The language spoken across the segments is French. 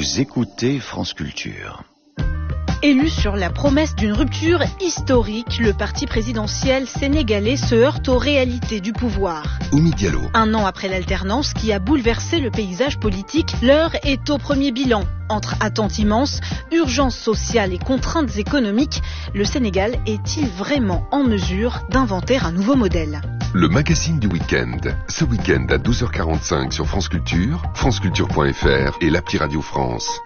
Vous écoutez France Culture. Élu sur la promesse d'une rupture historique, le parti présidentiel sénégalais se heurte aux réalités du pouvoir. Oumi Diallo. Un an après l'alternance qui a bouleversé le paysage politique, l'heure est au premier bilan. Entre attentes immenses, urgences sociales et contraintes économiques, le Sénégal est-il vraiment en mesure d'inventer un nouveau modèle ? Le magazine du week-end. Ce week-end à 12h45 sur France Culture, franceculture.fr et l'appli Radio France.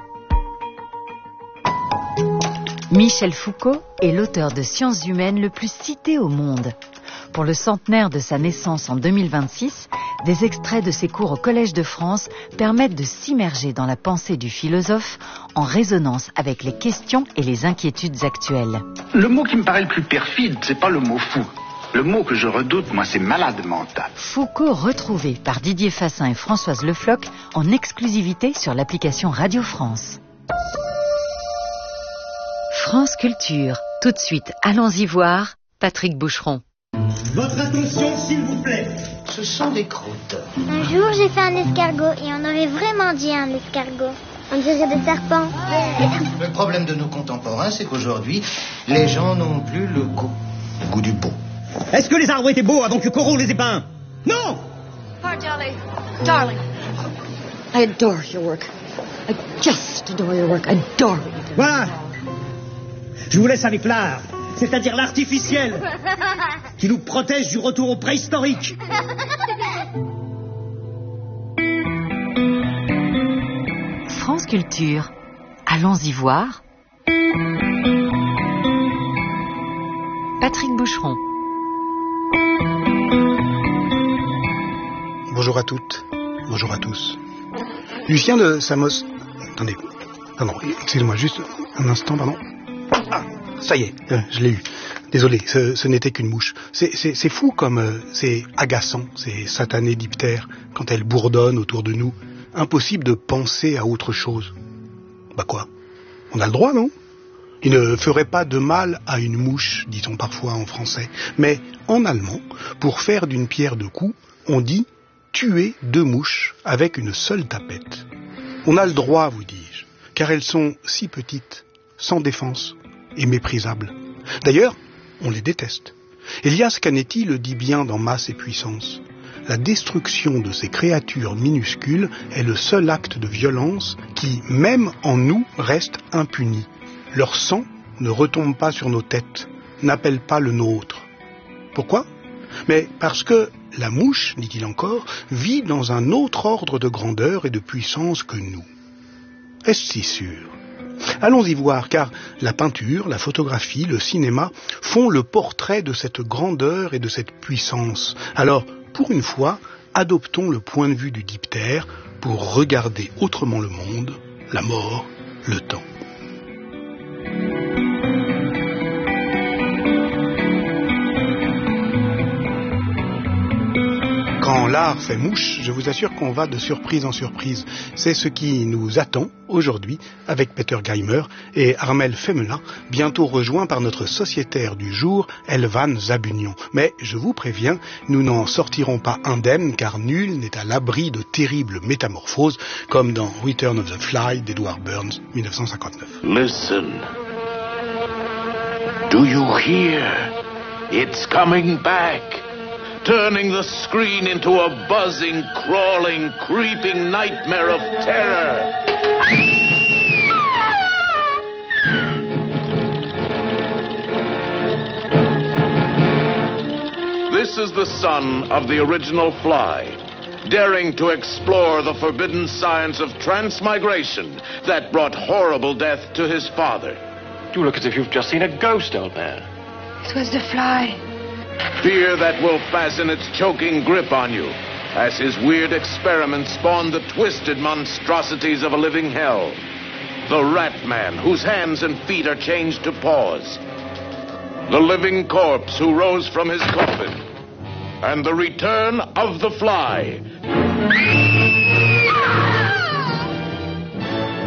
Michel Foucault est l'auteur de sciences humaines le plus cité au monde. Pour le centenaire de sa naissance en 2026, des extraits de ses cours au Collège de France permettent de s'immerger dans la pensée du philosophe en résonance avec les questions et les inquiétudes actuelles. Le mot qui me paraît le plus perfide, c'est pas le mot fou. Le mot que je redoute, moi, c'est malade mental. Foucault retrouvé par Didier Fassin et Françoise Le Floch en exclusivité sur l'application Radio France. France Culture. Tout de suite, allons-y voir Patrick Boucheron. Votre attention, s'il vous plaît. Ce sont des croûtes. Un jour, j'ai fait un escargot et on aurait vraiment dit un escargot. On dirait des serpents. Le problème de nos contemporains, c'est qu'aujourd'hui, les gens n'ont plus le goût du beau. Est-ce que les arbres étaient beaux avant que Corot les ait peints? Non! Darling, I adore your work. I just adore your work. I adore it. Voilà. Je vous laisse avec l'art, c'est-à-dire l'artificiel, qui nous protège du retour au préhistorique. France Culture. Allons-y voir Patrick Boucheron. Bonjour à toutes, bonjour à tous. Lucien de Samos... Attendez, pardon, excusez-moi, juste un instant, pardon. Ah, ça y est, je l'ai eu. Désolé, ce n'était qu'une mouche. C'est fou comme c'est agaçant, ces satanées diptères, quand elles bourdonnent autour de nous. Impossible de penser à autre chose. Bah quoi? On a le droit, non? Il ne ferait pas de mal à une mouche, dit-on parfois en français. Mais en allemand, pour faire d'une pierre deux coups, on dit tuer deux mouches avec une seule tapette. On a le droit, vous dis-je, car elles sont si petites, sans défense et méprisables. D'ailleurs, on les déteste. Elias Canetti le dit bien dans Masse et Puissance. La destruction de ces créatures minuscules est le seul acte de violence qui, même en nous, reste impuni. Leur sang ne retombe pas sur nos têtes, n'appelle pas le nôtre. Pourquoi ? Mais parce que la mouche, dit-il encore, vit dans un autre ordre de grandeur et de puissance que nous. Est-ce si sûr ? Allons-y voir, car la peinture, la photographie, le cinéma font le portrait de cette grandeur et de cette puissance. Alors, pour une fois, adoptons le point de vue du diptère pour regarder autrement le monde, la mort, le temps. Quand l'art fait mouche, je vous assure qu'on va de surprise en surprise. C'est ce qui nous attend aujourd'hui avec Peter Geimer et Armel Femmelin, bientôt rejoints par notre sociétaire du jour, Elvan Zabunion. Mais je vous préviens, nous n'en sortirons pas indemnes car nul n'est à l'abri de terribles métamorphoses comme dans Return of the Fly d'Edward Burns, 1959. Listen. Do you hear? It's coming back. Turning the screen into a buzzing, crawling, creeping nightmare of terror. This is the son of the original Fly, daring to explore the forbidden science of transmigration that brought horrible death to his father. You look as if you've just seen a ghost, old man. It was the fly. Fear that will fasten its choking grip on you, as his weird experiments spawn the twisted monstrosities of a living hell. The Rat Man, whose hands and feet are changed to paws. The living corpse who rose from his coffin. And the return of the Fly.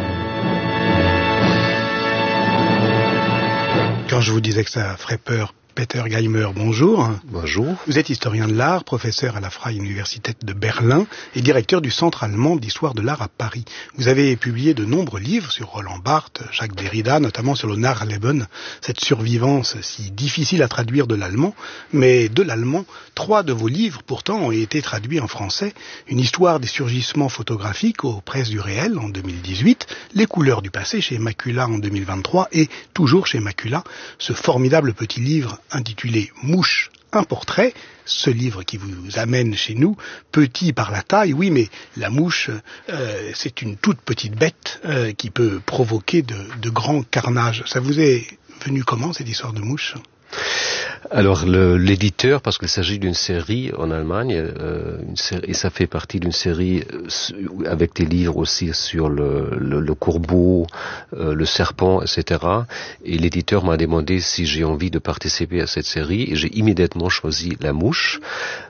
Quand je vous disais que ça ferait peur, Peter Geimer, bonjour. Bonjour. Vous êtes historien de l'art, professeur à la Freie Universität de Berlin et directeur du Centre allemand d'histoire de l'art à Paris. Vous avez publié de nombreux livres sur Roland Barthes, Jacques Derrida, notamment sur le Nachleben, cette survivance si difficile à traduire de l'allemand. Mais de l'allemand, 3 de vos livres pourtant ont été traduits en français. Une histoire des surgissements photographiques aux presses du réel en 2018, Les couleurs du passé chez Macula en 2023 et toujours chez Macula, ce formidable petit livre intitulé Mouche, un portrait, ce livre qui vous amène chez nous, petit par la taille, oui, mais la mouche, c'est une toute petite bête qui peut provoquer de grands carnages. Ça vous est venu comment, cette histoire de mouche ? Alors l'éditeur, parce qu'il s'agit d'une série en Allemagne, et ça fait partie d'une série avec des livres aussi sur le corbeau, le serpent, etc. Et l'éditeur m'a demandé si j'ai envie de participer à cette série, et j'ai immédiatement choisi la mouche. Pourquoi ?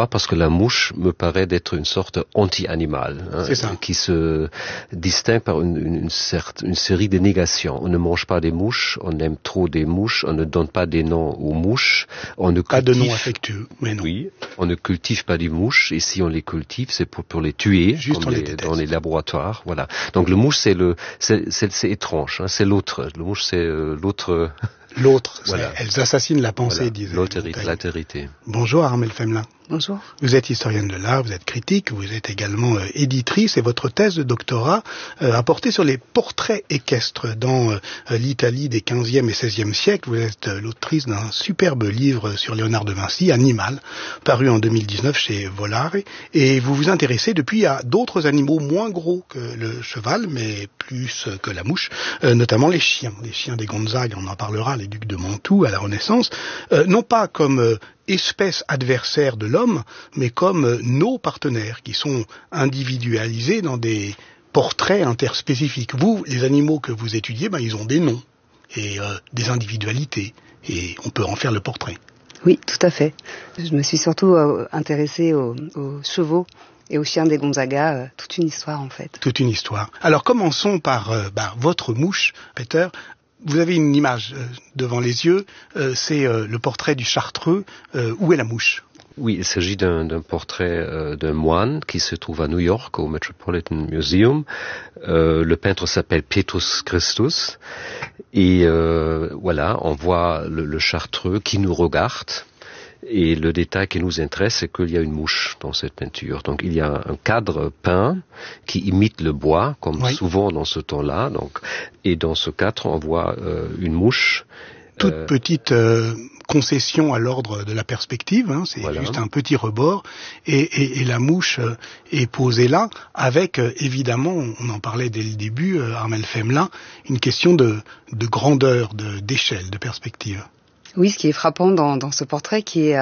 Parce que la mouche me paraît d'être une sorte anti-animal, qui se distingue par une série de négations. On ne mange pas des mouches, on aime trop des mouches, on ne donne pas des noms aux mouches, on ne cultive... Pas de noms affectueux, mais non. Oui, on ne cultive pas des mouches, et si on les cultive, c'est pour les tuer, juste comme dans les laboratoires, voilà. Donc le mouche, c'est étrange, hein, c'est l'autre. Le mouche, c'est l'autre... L'autre, voilà. Elles assassinent la pensée, disait. L'altérité. Bonjour Armelle Femelin. Bonjour. Vous êtes historienne de l'art, vous êtes critique, vous êtes également éditrice, et votre thèse de doctorat a porté sur les portraits équestres dans l'Italie des 15e et 16e siècles. Vous êtes l'autrice d'un superbe livre sur Léonard de Vinci, Animal, paru en 2019 chez Volare, et vous vous intéressez depuis à d'autres animaux moins gros que le cheval, mais plus que la mouche, notamment les chiens des Gonzague, on en parlera, les ducs de Mantoue à la Renaissance, non pas comme espèces adversaires de l'homme, mais comme nos partenaires, qui sont individualisés dans des portraits interspécifiques. Vous, les animaux que vous étudiez, ils ont des noms et des individualités, et on peut en faire le portrait. Oui, tout à fait. Je me suis surtout intéressée aux chevaux et aux chiens des Gonzaga, toute une histoire en fait. Toute une histoire. Alors commençons par votre mouche, Peter. Vous avez une image devant les yeux, c'est le portrait du Chartreux. Où est la mouche ? Oui, il s'agit d'un portrait d'un moine qui se trouve à New York, au Metropolitan Museum. Le peintre s'appelle Petrus Christus. Et voilà, on voit le Chartreux qui nous regarde. Et le détail qui nous intéresse, c'est qu'il y a une mouche dans cette peinture. Donc il y a un cadre peint qui imite le bois, comme souvent dans ce temps-là. Donc, et dans ce cadre, on voit une mouche. Toute petite concession à l'ordre de la perspective, hein, c'est juste un petit rebord. Et la mouche est posée là, avec évidemment, on en parlait dès le début, Armelle Femelin, une question de grandeur, d'échelle, de perspective. Oui, ce qui est frappant dans ce portrait, qui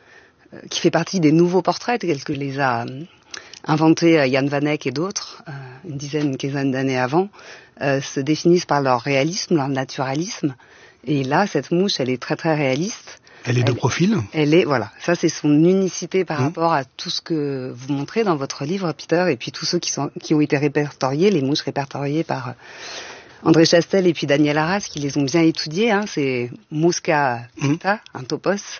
fait partie des nouveaux portraits tels que les a inventés Jan van Eyck et d'autres, une quinzaine d'années avant, se définissent par leur réalisme, leur naturalisme. Et là, cette mouche, elle est très très réaliste. Elle est de profil. Voilà. Ça, c'est son unicité par rapport à tout ce que vous montrez dans votre livre, Peter, et puis tous ceux qui ont été répertoriés, les mouches répertoriées par André Chastel et puis Daniel Arras, qui les ont bien étudiées, hein, c'est Musca puta, un topos,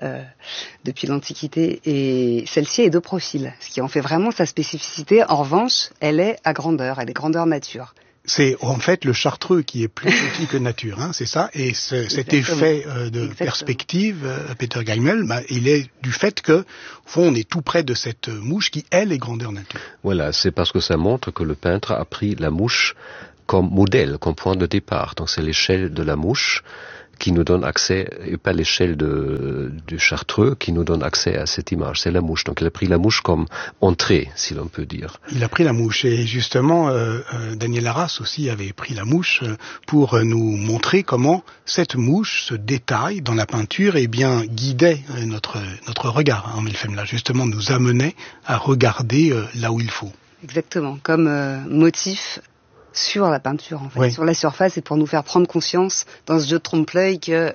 depuis l'Antiquité, et celle-ci est de profil, ce qui en fait vraiment sa spécificité. En revanche, elle est à grandeur, elle est grandeur nature. C'est en fait le Chartreux qui est plus petit que nature, hein, c'est ça. Et cet effet de perspective, Peter Geimel, il est du fait que, au fond, on est tout près de cette mouche qui, elle, est grandeur nature. Voilà, c'est parce que ça montre que le peintre a pris la mouche comme modèle, comme point de départ. Donc c'est l'échelle de la mouche qui nous donne accès, et pas l'échelle du Chartreux qui nous donne accès à cette image. C'est la mouche. Donc il a pris la mouche comme entrée, si l'on peut dire. Il a pris la mouche. Et justement, Daniel Arras aussi avait pris la mouche pour nous montrer comment cette mouche, ce détail dans la peinture, guidait notre regard. Armelle Femelin, justement, nous amenait à regarder là où il faut. Exactement. Comme motif sur la peinture, en fait, sur la surface, et pour nous faire prendre conscience dans ce jeu de trompe-l'œil que,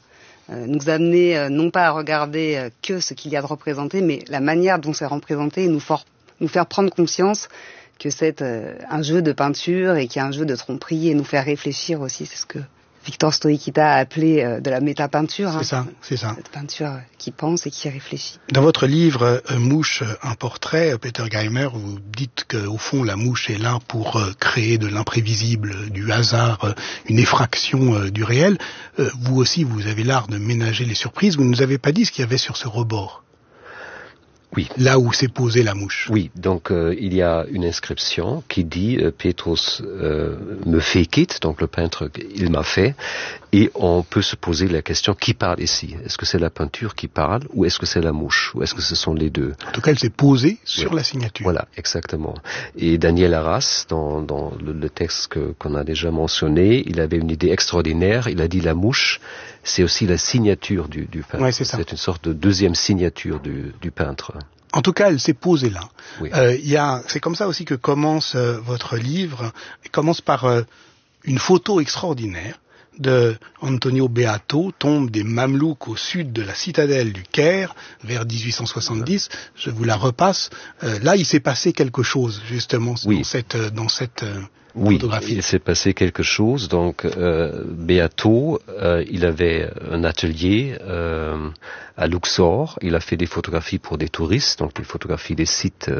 nous amener non pas à regarder que ce qu'il y a de représenté, mais la manière dont c'est représenté, et nous faire prendre conscience que c'est un jeu de peinture et qu'il y a un jeu de tromperie, et nous faire réfléchir aussi. C'est ce que Victor Stoïkita a appelé de la métapeinture. C'est ça. Cette peinture qui pense et qui réfléchit. Dans votre livre Mouche, un portrait, Peter Geimer, vous dites qu'au fond la mouche est là pour créer de l'imprévisible, du hasard, une effraction du réel. Vous aussi, vous avez l'art de ménager les surprises. Vous ne nous avez pas dit ce qu'il y avait sur ce rebord. Oui. Là où s'est posée la mouche. Oui, donc il y a une inscription qui dit Petrus me fecit, donc le peintre il m'a fait, et on peut se poser la question qui parle ici. Est-ce que c'est la peinture qui parle ou est-ce que c'est la mouche ou est-ce que ce sont les deux? En tout cas, elle s'est posée sur la signature. Voilà, exactement. Et Daniel Arras, dans le texte qu'on a déjà mentionné, il avait une idée extraordinaire. Il a dit la mouche, c'est aussi la signature du peintre. Ouais, c'est ça. C'est une sorte de deuxième signature du peintre. En tout cas, elle s'est posée là. Oui. C'est comme ça aussi que commence votre livre. Il commence par une photo extraordinaire de Antonio Beato, tombe des Mamelouks au sud de la citadelle du Caire, vers 1870. Je vous la repasse. Là, il s'est passé quelque chose, justement, dans cette photographie. Il s'est passé quelque chose. Donc, Beato, il avait un atelier à Luxor. Il a fait des photographies pour des touristes, donc des photographies des sites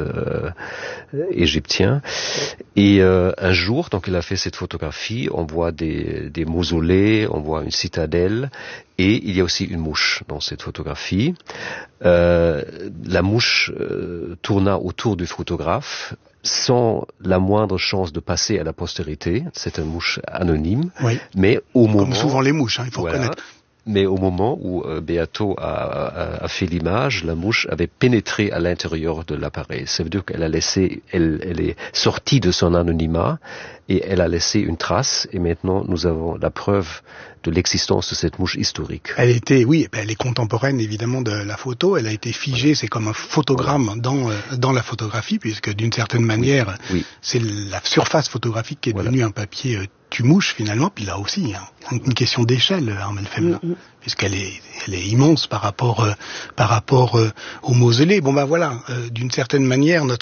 égyptiens. Et un jour, donc, il a fait cette photographie. On voit des mausolées, on voit une citadelle, et il y a aussi une mouche dans cette photographie. La mouche tourna autour du photographe, sans la moindre chance de passer à la postérité. C'est une mouche anonyme. Oui. Mais au moment... Comme souvent les mouches, il faut reconnaître. Mais au moment où Beato a fait l'image, la mouche avait pénétré à l'intérieur de l'appareil. Ça veut dire qu'elle a laissé, elle est sortie de son anonymat et elle a laissé une trace. Et maintenant, nous avons la preuve de l'existence de cette mouche historique. Elle est contemporaine évidemment de la photo. Elle a été figée, c'est comme un photogramme dans la photographie, puisque d'une certaine manière, c'est la surface photographique qui est devenue un papier tue-mouche finalement. Puis là aussi, une question d'échelle, Armelle Femelin, puisqu'elle est immense par rapport au mausolée. Bon ben voilà, d'une certaine manière, le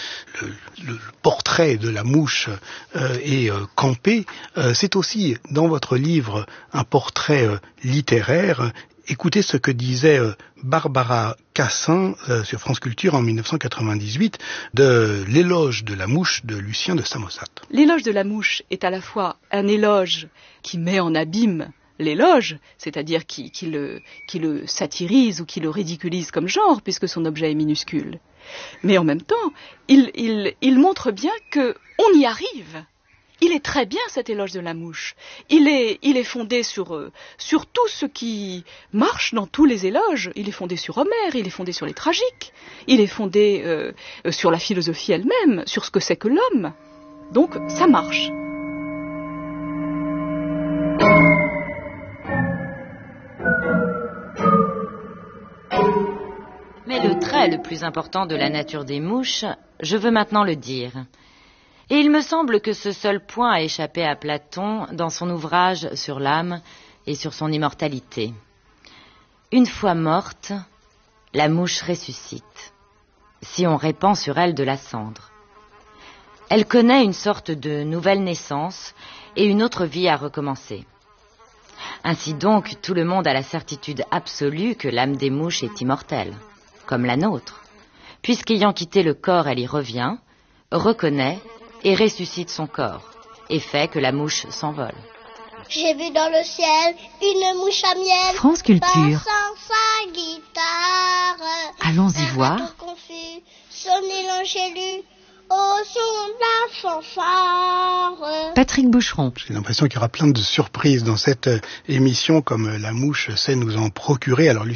portrait de la mouche est campé. C'est aussi dans votre livre un portrait littéraire. Écoutez ce que disait Barbara Cassin sur France Culture en 1998 de l'éloge de la mouche de Lucien de Samosate. L'éloge de la mouche est à la fois un éloge qui met en abîme l'éloge, c'est-à-dire qui le satirise ou qui le ridiculise comme genre, puisque son objet est minuscule. Mais en même temps, il montre bien qu'on y arrive. Il est très bien cet éloge de la mouche. Il est fondé sur tout ce qui marche dans tous les éloges. Il est fondé sur Homère, il est fondé sur les tragiques, il est fondé sur la philosophie elle-même, sur ce que c'est que l'homme. Donc ça marche. Mais le trait le plus important de la nature des mouches, je veux maintenant le dire. Et il me semble que ce seul point a échappé à Platon dans son ouvrage sur l'âme et sur son immortalité. Une fois morte, la mouche ressuscite, si on répand sur elle de la cendre. Elle connaît une sorte de nouvelle naissance et une autre vie à recommencer. Ainsi donc, tout le monde a la certitude absolue que l'âme des mouches est immortelle, comme la nôtre, puisqu'ayant quitté le corps, elle y revient, reconnaît et ressuscite son corps, et fait que la mouche s'envole. J'ai vu dans le ciel une mouche à miel. France Culture. Sa guitare. Allons-y voir. Confus, sonner l'angélus au son de la fanfare. Patrick Boucheron. J'ai l'impression qu'il y aura plein de surprises dans cette émission, comme la mouche sait nous en procurer. Alors